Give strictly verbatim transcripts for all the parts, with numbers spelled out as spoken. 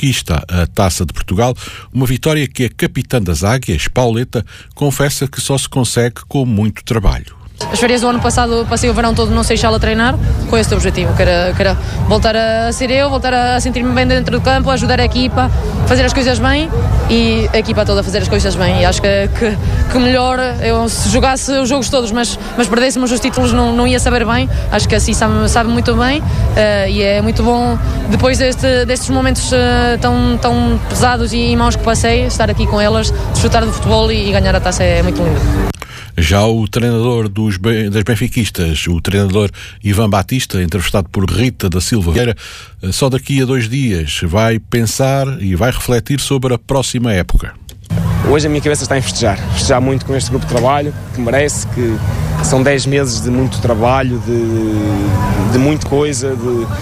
conquista a Taça de Portugal, uma vitória que a capitã das Águias, Pauleta, confessa que só se consegue com muito trabalho. As férias do ano passado passei o verão todo no Seixal a treinar com esse objetivo, que era, que era voltar a ser eu, voltar a sentir-me bem dentro do campo, ajudar a equipa, fazer as coisas bem e a equipa toda a fazer as coisas bem. E acho que, que, que melhor, eu se jogasse os jogos todos, mas, mas perdêssemos os títulos não, não ia saber bem. Acho que assim sabe, sabe muito bem uh, e é muito bom, depois deste, destes momentos uh, tão, tão pesados e maus que passei, estar aqui com elas, desfrutar do futebol e, e ganhar a taça é muito lindo. Já o treinador dos, das benfiquistas, o treinador Ivan Batista, entrevistado por Rita da Silva Vieira, só daqui a dois dias vai pensar e vai refletir sobre a próxima época. Hoje a minha cabeça está em festejar, festejar muito com este grupo de trabalho, que merece, que são dez meses de muito trabalho, de, de muita coisa, de, uh,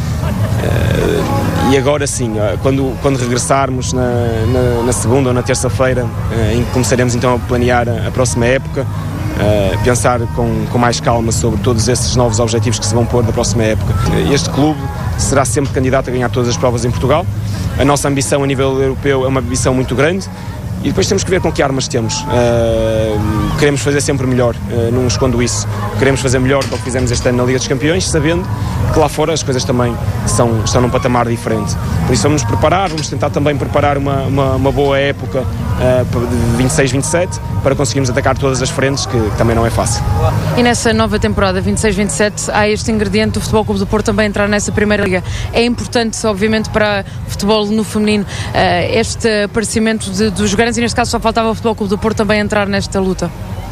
e agora sim, quando, quando regressarmos na, na, na segunda ou na terça-feira, uh, em que começaremos então a planear a, a próxima época, uh, pensar com, com mais calma sobre todos esses novos objetivos que se vão pôr da próxima época. Este clube será sempre candidato a ganhar todas as provas em Portugal. A nossa ambição a nível europeu é uma ambição muito grande. E depois temos que ver com que armas temos. Uh, queremos fazer sempre melhor, uh, não escondo isso. Queremos fazer melhor do que fizemos este ano na Liga dos Campeões, sabendo que lá fora as coisas também são, estão num patamar diferente. Por isso vamos nos preparar, vamos tentar também preparar uma, uma, uma boa época uh, de vinte e seis vinte e sete para conseguirmos atacar todas as frentes, que, que também não é fácil. E nessa nova temporada vinte e seis vinte e sete há este ingrediente do Futebol Clube do Porto também entrar nessa primeira liga. É importante, obviamente, para o futebol no feminino uh, este aparecimento de, dos grandes, e neste caso só faltava o Futebol Clube do Porto também entrar nesta luta.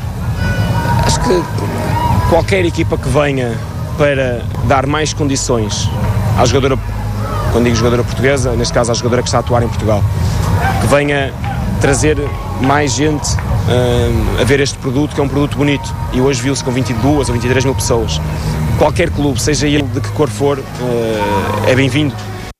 Acho que qualquer equipa que venha para dar mais condições à jogadora, quando digo jogadora portuguesa, neste caso à jogadora que está a atuar em Portugal, que venha trazer mais gente uh, a ver este produto, que é um produto bonito, e hoje viu-se com vinte e duas ou vinte e três mil pessoas. Qualquer clube, seja ele de que cor for, uh, é bem-vindo.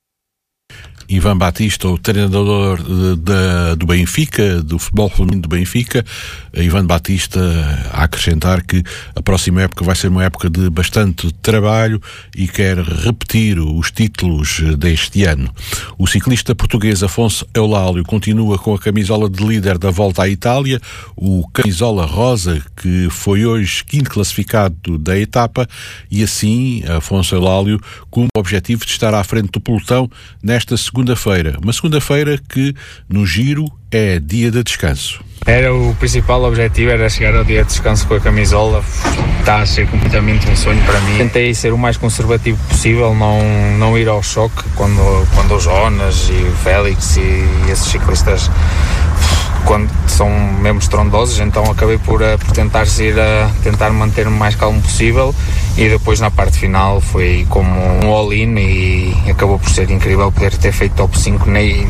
Ivan Batista, o treinador de, de, do Benfica, do futebol feminino do Benfica. Ivan Batista a acrescentar que a próxima época vai ser uma época de bastante trabalho e quer repetir os títulos deste ano. O ciclista português Afonso Eulálio continua com a camisola de líder da Volta à Itália, o camisola rosa, que foi hoje quinto classificado da etapa, e assim Afonso Eulálio com o objetivo de estar à frente do pelotão nesta segunda segunda-feira. Uma segunda-feira que, no Giro, é dia de descanso. Era o principal objetivo, era chegar ao dia de descanso com a camisola. Está a ser completamente um sonho para mim. Tentei ser o mais conservativo possível, não, não ir ao choque quando, quando o Jonas e o Félix e esses ciclistas quando são mesmo estrondosos, então acabei por, por tentar, ir a, tentar manter-me o mais calmo possível, e depois na parte final foi como um all-in e acabou por ser incrível poder ter feito top cinco. Nem,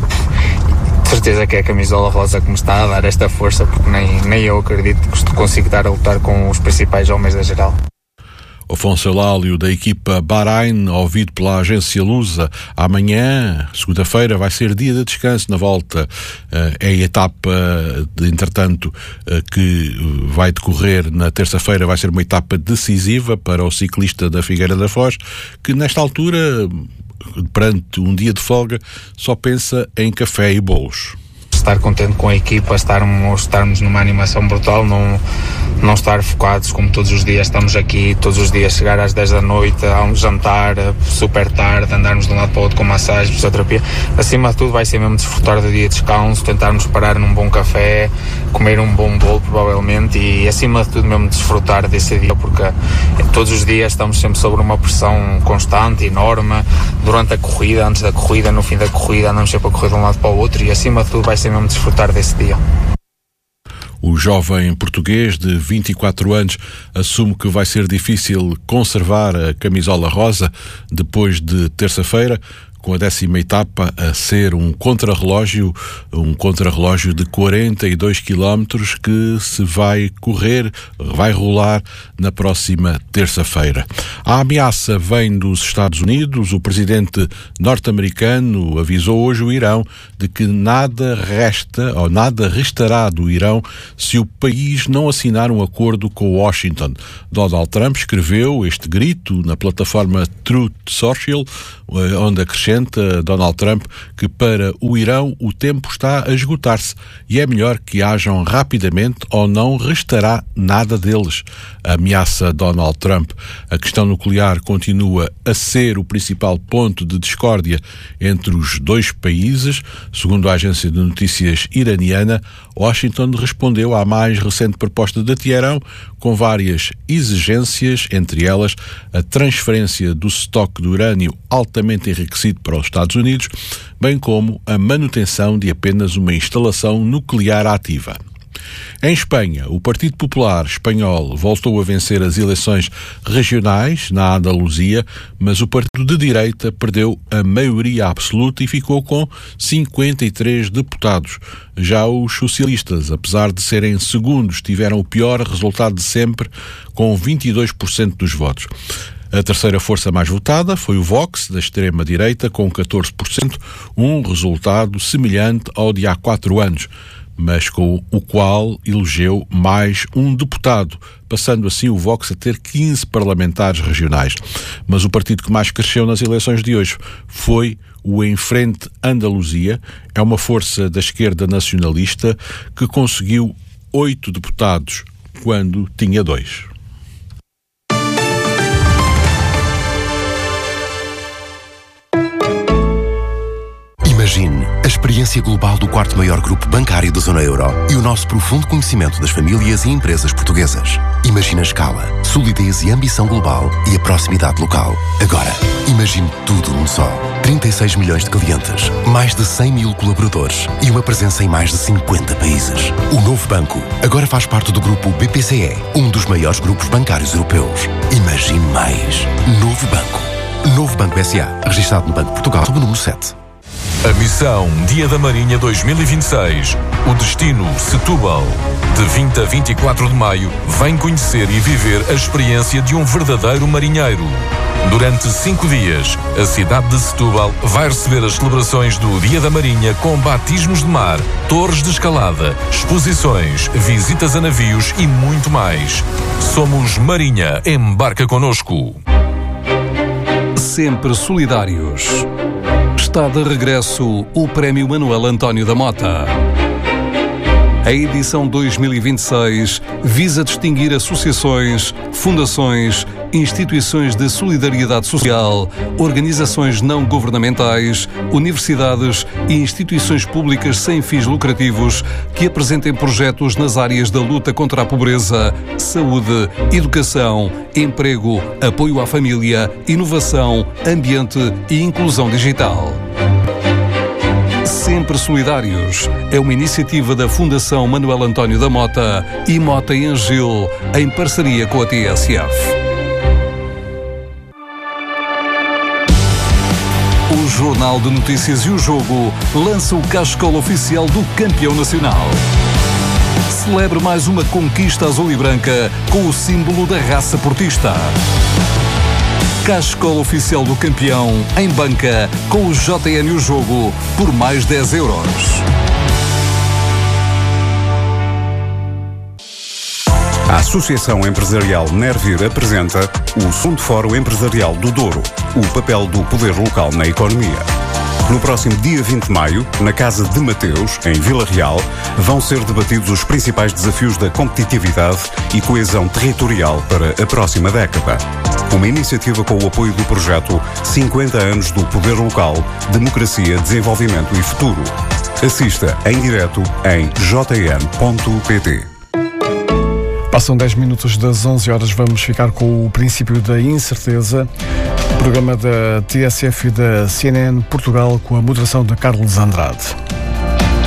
de certeza que é a camisola rosa que me está a dar esta força, porque nem, nem eu acredito que consigo estar a lutar com os principais homens da geral. Afonso Eulálio, da equipa Bahrein, ouvido pela agência Lusa. Amanhã, segunda-feira, vai ser dia de descanso na volta. É a etapa, de, entretanto, que vai decorrer na terça-feira, vai ser uma etapa decisiva para o ciclista da Figueira da Foz, que nesta altura, perante um dia de folga, só pensa em café e bolos. Estar contente com a equipa, estarmos, estarmos numa animação brutal, não, não estar focados como todos os dias, estamos aqui todos os dias, chegar às dez da noite, a um jantar super tarde, andarmos de um lado para o outro com massagem, fisioterapia. Acima de tudo vai ser mesmo desfrutar do dia de descanso, tentarmos parar num bom café, comer um bom bolo provavelmente, e acima de tudo mesmo desfrutar desse dia, porque todos os dias estamos sempre sobre uma pressão constante, enorme, durante a corrida, antes da corrida, no fim da corrida, andamos sempre a correr de um lado para o outro, e acima de tudo vai ser mesmo desfrutar desse dia. O jovem português de vinte e quatro anos assume que vai ser difícil conservar a camisola rosa depois de terça-feira, com a décima etapa a ser um contrarrelógio, um contrarrelógio de quarenta e dois quilómetros que se vai correr, vai rolar na próxima terça-feira. A ameaça vem dos Estados Unidos. O presidente norte-americano avisou hoje o Irão de que nada resta ou nada restará do Irão se o país não assinar um acordo com Washington. Donald Trump escreveu este grito na plataforma Truth Social, onde acrescenta acrescenta Donald Trump que para o Irão o tempo está a esgotar-se e é melhor que hajam rapidamente ou não restará nada deles. Ameaça Donald Trump. A questão nuclear continua a ser o principal ponto de discórdia entre os dois países. Segundo a agência de notícias iraniana, Washington respondeu à mais recente proposta de Teherão com várias exigências, entre elas a transferência do estoque de urânio altamente enriquecido para os Estados Unidos, bem como a manutenção de apenas uma instalação nuclear ativa. Em Espanha, o Partido Popular Espanhol voltou a vencer as eleições regionais na Andaluzia, mas o partido de direita perdeu a maioria absoluta e ficou com cinquenta e três deputados. Já os socialistas, apesar de serem segundos, tiveram o pior resultado de sempre, com vinte e dois por cento dos votos. A terceira força mais votada foi o Vox, da extrema-direita, com catorze por cento, um resultado semelhante ao de há quatro anos, mas com o qual elegeu mais um deputado, passando assim o Vox a ter quinze parlamentares regionais. Mas o partido que mais cresceu nas eleições de hoje foi o Em Frente Andaluzia. É uma força da esquerda nacionalista que conseguiu oito deputados quando tinha dois. Imagine a experiência global do quarto maior grupo bancário da zona euro e o nosso profundo conhecimento das famílias e empresas portuguesas. Imagine a escala, solidez e ambição global e a proximidade local. Agora, imagine tudo num só. trinta e seis milhões de clientes, mais de cem mil colaboradores e uma presença em mais de cinquenta países. O novo banco agora faz parte do grupo B P C E, um dos maiores grupos bancários europeus. Imagine mais. Novo Banco. Novo Banco S A, registado no Banco de Portugal, sob o número sete. A missão Dia da Marinha dois mil e vinte e seis. O destino Setúbal. De vinte a vinte e quatro de maio, vem conhecer e viver a experiência de um verdadeiro marinheiro. Durante cinco dias, a cidade de Setúbal vai receber as celebrações do Dia da Marinha com batismos de mar, torres de escalada, exposições, visitas a navios e muito mais. Somos Marinha, embarca connosco. Sempre solidários. Está de regresso o Prémio Manuel António da Mota. A edição dois mil e vinte e seis visa distinguir associações, fundações, instituições de solidariedade social, organizações não governamentais, universidades e instituições públicas sem fins lucrativos que apresentem projetos nas áreas da luta contra a pobreza, saúde, educação, emprego, apoio à família, inovação, ambiente e inclusão digital. Sempre Solidários é uma iniciativa da Fundação Manuel António da Mota e Mota em Angil, em parceria com a T S F. O Jornal de Notícias e o Jogo lança o cascola oficial do campeão nacional. Celebre mais uma conquista azul e branca com o símbolo da raça portista. Cascola oficial do campeão em banca com o J N e o Jogo por mais dez euros. A Associação Empresarial Nervir apresenta o segundo Fórum Empresarial do Douro, o papel do poder local na economia. No próximo dia vinte de maio, na Casa de Mateus, em Vila Real, vão ser debatidos os principais desafios da competitividade e coesão territorial para a próxima década. Uma iniciativa com o apoio do projeto cinquenta anos do Poder Local, Democracia, Desenvolvimento e Futuro. Assista em direto em j n ponto p t. Passam dez minutos das onze horas, vamos ficar com o princípio da incerteza. Programa da T S F e da C N N Portugal com a moderação de Carlos Andrade.